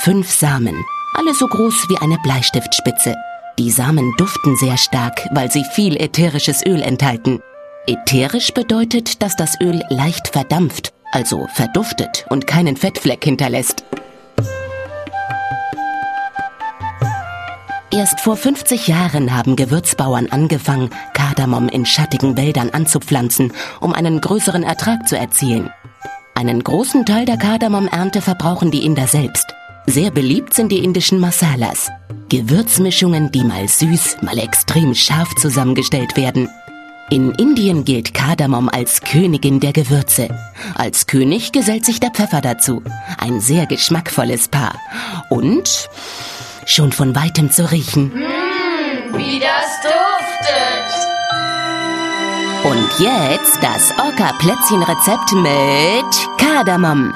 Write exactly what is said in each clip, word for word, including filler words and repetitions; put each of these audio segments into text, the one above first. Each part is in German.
fünf Samen, alle so groß wie eine Bleistiftspitze. Die Samen duften sehr stark, weil sie viel ätherisches Öl enthalten. Ätherisch bedeutet, dass das Öl leicht verdampft, also verduftet und keinen Fettfleck hinterlässt. Erst vor fünfzig Jahren haben Gewürzbauern angefangen, Kardamom in schattigen Wäldern anzupflanzen, um einen größeren Ertrag zu erzielen. Einen großen Teil der Kardamom-Ernte verbrauchen die Inder selbst. Sehr beliebt sind die indischen Masalas, Gewürzmischungen, die mal süß, mal extrem scharf zusammengestellt werden. In Indien gilt Kardamom als Königin der Gewürze. Als König gesellt sich der Pfeffer dazu. Ein sehr geschmackvolles Paar. Und schon von weitem zu riechen. Mmh, wie das duftet! Und jetzt das Orca-Plätzchen-Rezept mit Kardamom.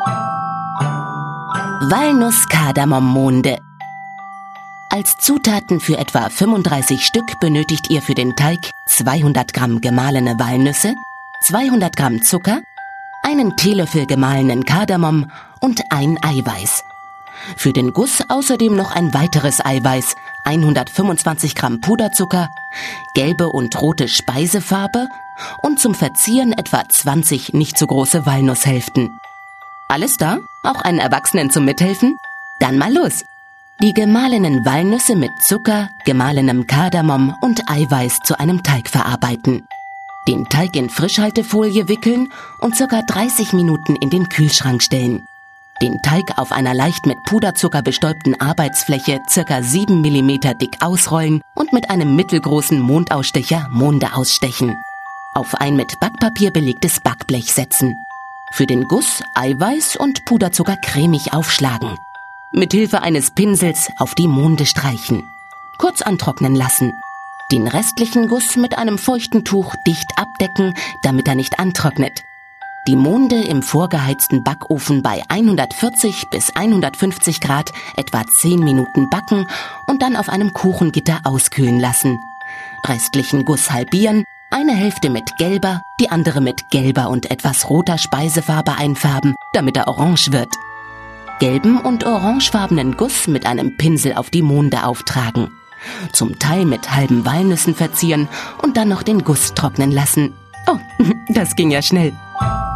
Walnuss-Kardamom-Monde. Als Zutaten für etwa fünfunddreißig Stück benötigt ihr für den Teig zweihundert Gramm gemahlene Walnüsse, zweihundert Gramm Zucker, einen Teelöffel gemahlenen Kardamom und ein Eiweiß. Für den Guss außerdem noch ein weiteres Eiweiß, hundertfünfundzwanzig Gramm Puderzucker, gelbe und rote Speisefarbe und zum Verzieren etwa zwanzig nicht so große Walnusshälften. Alles da? Auch einen Erwachsenen zum Mithelfen? Dann mal los! Die gemahlenen Walnüsse mit Zucker, gemahlenem Kardamom und Eiweiß zu einem Teig verarbeiten. Den Teig in Frischhaltefolie wickeln und ca. dreißig Minuten in den Kühlschrank stellen. Den Teig auf einer leicht mit Puderzucker bestäubten Arbeitsfläche ca. sieben Millimeter dick ausrollen und mit einem mittelgroßen Mondausstecher Monde ausstechen. Auf ein mit Backpapier belegtes Backblech setzen. Für den Guss Eiweiß und Puderzucker cremig aufschlagen. Mit Hilfe eines Pinsels auf die Monde streichen. Kurz antrocknen lassen. Den restlichen Guss mit einem feuchten Tuch dicht abdecken, damit er nicht antrocknet. Die Monde im vorgeheizten Backofen bei hundertvierzig bis hundertfünfzig Grad etwa zehn Minuten backen und dann auf einem Kuchengitter auskühlen lassen. Restlichen Guss halbieren, eine Hälfte mit gelber, die andere mit gelber und etwas roter Speisefarbe einfärben, damit er orange wird. Gelben und orangefarbenen Guss mit einem Pinsel auf die Monde auftragen. Zum Teil mit halben Walnüssen verzieren und dann noch den Guss trocknen lassen. Oh, das ging ja schnell.